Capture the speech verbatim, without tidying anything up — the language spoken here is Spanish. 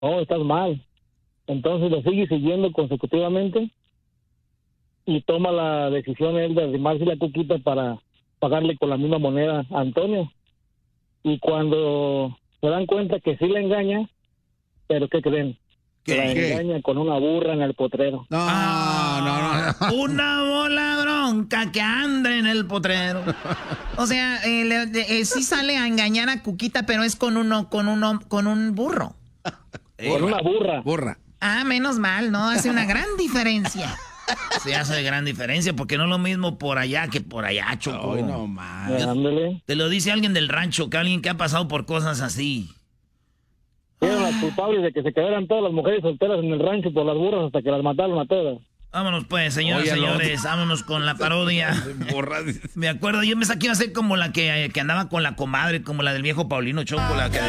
no, estás mal. Entonces lo sigue siguiendo consecutivamente y toma la decisión él de arrimarse la Cuquita para pagarle con la misma moneda a Antonio. Y cuando se dan cuenta que sí le engaña, pero ¿qué creen? ¿Qué? La ¿Qué? engaña con una burra en el potrero. No, Ah, no, no. Una bola bronca que anda en el potrero. O sea, eh, le- de- eh, sí sale a engañar a Cuquita, pero es con uno, con uno, con un burro. Con una burra. Burra. Ah, menos mal, ¿no? Hace una gran diferencia. Sí, hace gran diferencia, porque no es lo mismo por allá que por allá, Choco. Ay, no más. Ándale. Te lo dice alguien del rancho, que alguien que ha pasado por cosas así. Fueron las culpables de que se quedaran todas las mujeres solteras en el rancho por las burras hasta que las mataron a todas. Vámonos pues, señores, Oye, al señores, otro. vámonos con la parodia. Burra. Me acuerdo, yo me saqué a hacer como la que, que andaba con la comadre, como la del viejo Paulino Choco, la que